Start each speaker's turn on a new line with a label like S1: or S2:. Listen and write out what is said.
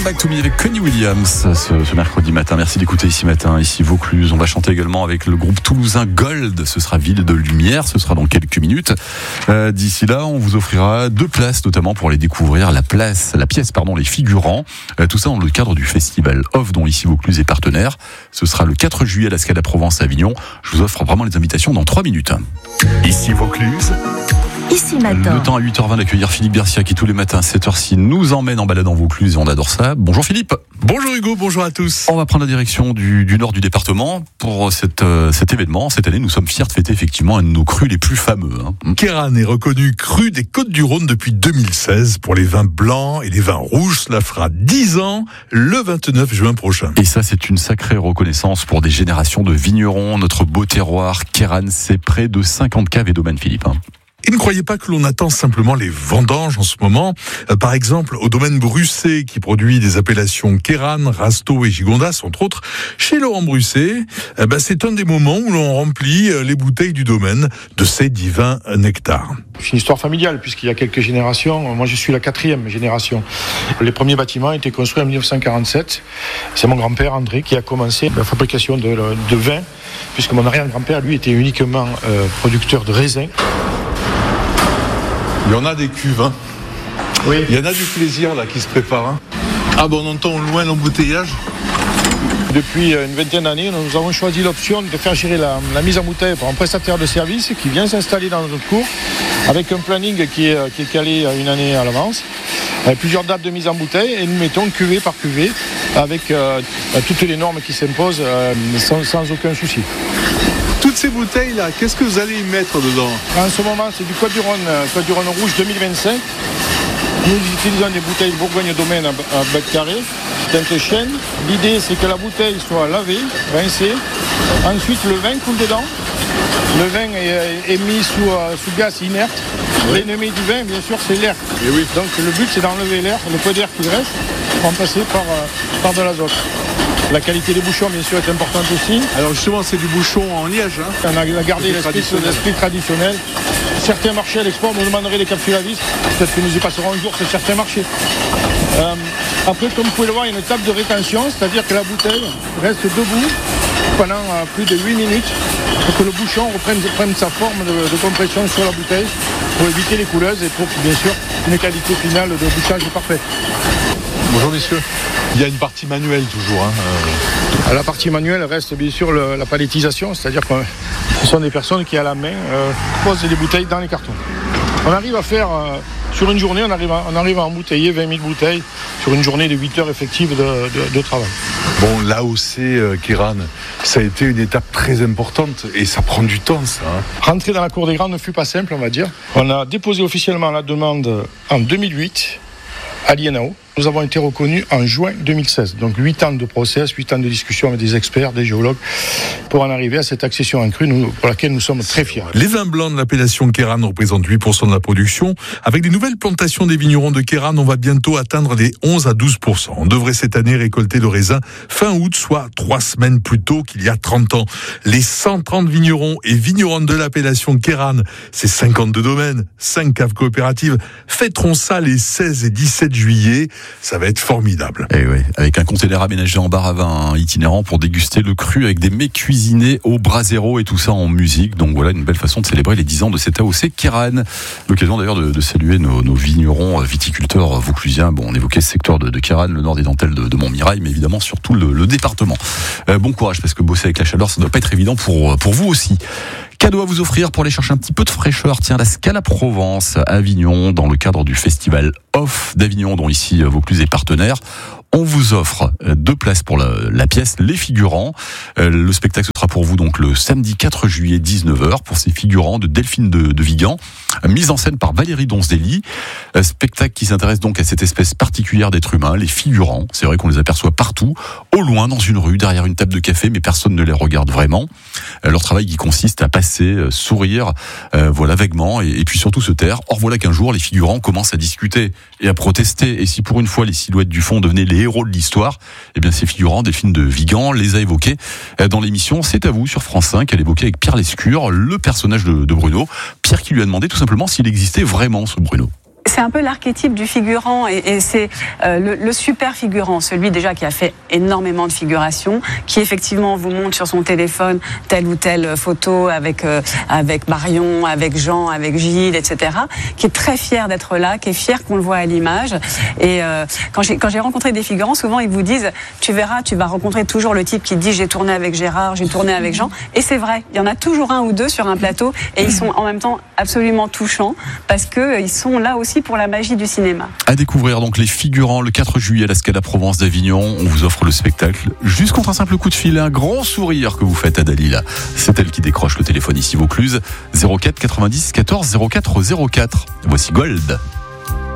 S1: Back to Me avec Connie Williams ce mercredi matin. Merci d'écouter Ici Matin, ici Vaucluse. On va chanter également avec le groupe toulousain Gold. Ce sera Ville de Lumière, ce sera dans quelques minutes. D'ici là, on vous offrira 2 places notamment pour aller découvrir la pièce, Les Figurants. Tout ça dans le cadre du festival Off dont Ici Vaucluse est partenaire. Ce sera le 4 juillet à la Scala Provence à Avignon. Je vous offre vraiment les invitations dans 3 minutes.
S2: Ici Vaucluse.
S3: Ici Matin.
S1: Le temps à 8h20 d'accueillir Philippe Bercia qui tous les matins à 7h6 nous emmène en balade en Vaucluse et on adore ça. Bonjour Philippe.
S4: Bonjour Hugo, bonjour à tous.
S1: On va prendre la direction du nord du département pour cet événement. Cette année, nous sommes fiers de fêter effectivement un de nos crus les plus fameux.
S4: Queyranne est reconnu cru des Côtes-du-Rhône depuis 2016 pour les vins blancs et les vins rouges. Cela fera 10 ans le 29 juin prochain.
S1: Et ça, c'est une sacrée reconnaissance pour des générations de vignerons. Notre beau terroir, Queyranne, c'est près de 50 caves et domaines, Philippe.
S4: Et ne croyez pas que l'on attend simplement les vendanges en ce moment. Par exemple, au domaine Brusset, qui produit des appellations Queyranne, Rasteau et Gigondas, entre autres, chez Laurent Brusset, c'est un des moments où l'on remplit les bouteilles du domaine de ces divins nectars.
S5: C'est une histoire familiale, puisqu'il y a quelques générations, moi je suis la 4e génération. Les premiers bâtiments étaient construits en 1947. C'est mon grand-père André qui a commencé la fabrication de vin, puisque mon arrière-grand-père, lui, était uniquement producteur de raisins.
S4: Il y en a des cuves, hein.
S5: Oui.
S4: Il y en a du plaisir là qui se prépare. Hein. Ah bon, on entend au loin l'embouteillage.
S5: Depuis une vingtaine d'années, nous avons choisi l'option de faire gérer la mise en bouteille par un prestataire de service qui vient s'installer dans notre cour avec un planning qui est calé une année à l'avance, avec plusieurs dates de mise en bouteille et nous mettons cuvée par cuvée avec toutes les normes qui s'imposent sans aucun souci.
S4: Toutes ces bouteilles là, qu'est-ce que vous allez y mettre dedans?
S5: En ce moment, c'est du Côtes-du-Rhône rouge 2025. Nous utilisons des bouteilles Bourgogne Domaine à bec carré, teinte chêne. L'idée, c'est que la bouteille soit lavée, rincée. Ensuite, le vin coule dedans. Le vin est mis sous gaz inerte. Oui. L'ennemi du vin, bien sûr, c'est l'air. Et oui. Donc le but, c'est d'enlever l'air, le peu d'air qu'il reste, remplacé par de l'azote. La qualité des bouchons, bien sûr, est importante aussi.
S4: Alors justement, c'est du bouchon en liège. Hein.
S5: On a gardé l'esprit traditionnel. Certains marchés à l'export nous demanderaient des capsules à vis. Peut-être que nous y passerons un jour sur certains marchés. Après, comme vous pouvez le voir, il y a une table de rétention, c'est-à-dire que la bouteille reste debout pendant plus de 8 minutes pour que le bouchon reprenne sa forme de compression sur la bouteille pour éviter les couleuses et pour, bien sûr, une qualité finale de bouchage parfaite.
S4: Bonjour messieurs. Il y a une partie manuelle toujours.
S5: La partie manuelle reste bien sûr la palettisation, c'est-à-dire que ce sont des personnes qui à la main posent des bouteilles dans les cartons. On arrive à faire, sur une journée, on arrive à embouteiller 20 000 bouteilles sur une journée de 8 heures effectives de travail.
S4: Bon, l'AOC Queyranne, ça a été une étape très importante et ça prend du temps ça.
S5: Rentrer dans la cour des grands ne fut pas simple, on va dire. On a déposé officiellement la demande en 2008 à l'INAO. Nous avons été reconnus en juin 2016. Donc 8 ans de process, 8 ans de discussion avec des experts, des géologues, pour en arriver à cette accession en cru pour laquelle nous sommes très fiers.
S4: Les vins blancs de l'appellation Queyranne représentent 8% de la production. Avec les nouvelles plantations des vignerons de Queyranne, on va bientôt atteindre les 11 à 12%. On devrait cette année récolter le raisin fin août, soit 3 semaines plus tôt qu'il y a 30 ans. Les 130 vignerons et vigneronnes de l'appellation Queyranne, c'est 52 domaines, 5 caves coopératives, fêteront ça les 16 et 17 juillet. Ça va être formidable.
S1: Et oui, avec un container aménagé en bar à vin itinérant pour déguster le cru avec des mets cuisinés au brasero et tout ça en musique. Donc voilà une belle façon de célébrer les 10 ans de cette AOC Queyranne. L'occasion d'ailleurs de saluer nos vignerons viticulteurs vauclusiens. Bon, on évoquait ce secteur de Queyranne, le nord des dentelles de Montmirail, mais évidemment surtout le département. Bon courage parce que bosser avec la chaleur, ça doit pas être évident pour vous aussi. Cadeau à vous offrir pour aller chercher un petit peu de fraîcheur. Tiens, la Scala Provence à Avignon, dans le cadre du festival Off d'Avignon, dont ici Vaucluse est partenaire. On vous offre 2 places pour la pièce Les Figurants. Le spectacle sera pour vous donc le samedi 4 juillet 19h pour ces figurants de Delphine de Vigan, mise en scène par Valérie Donzelli. Spectacle qui s'intéresse donc à cette espèce particulière d'être humain, les figurants. C'est vrai qu'on les aperçoit partout, au loin, dans une rue, derrière une table de café, mais personne ne les regarde vraiment. Leur travail qui consiste à passer, sourire, vaguement, et puis surtout se taire. Or voilà qu'un jour, les figurants commencent à discuter et à protester. Et si pour une fois, les silhouettes du fond devenaient les héros de l'histoire, eh bien ces figurants, Delphine de Vigan, les a évoqués dans l'émission C'est à vous sur France 5. Elle évoquait avec Pierre Lescure le personnage de Bruno. Pierre qui lui a demandé tout simplement s'il existait vraiment ce Bruno.
S3: c'est un peu l'archétype du figurant et c'est le super figurant, celui déjà qui a fait énormément de figurations, qui effectivement vous montre sur son téléphone telle ou telle photo avec Marion, avec Jean, avec Gilles, etc., qui est très fier d'être là, qui est fier qu'on le voit à l'image. Et quand j'ai rencontré des figurants, souvent ils vous disent, tu verras, tu vas rencontrer toujours le type qui dit j'ai tourné avec Gérard, j'ai tourné avec Jean, et c'est vrai, il y en a toujours un ou deux sur un plateau et ils sont en même temps absolument touchants parce que ils sont là aussi pour la magie du cinéma.
S1: À découvrir donc les figurants le 4 juillet à la Scala Provence d'Avignon. On vous offre le spectacle juste contre un simple coup de fil, un grand sourire que vous faites à Dalila. C'est elle qui décroche le téléphone ici Vaucluse, 04 90 14 04 04. Voici Gold.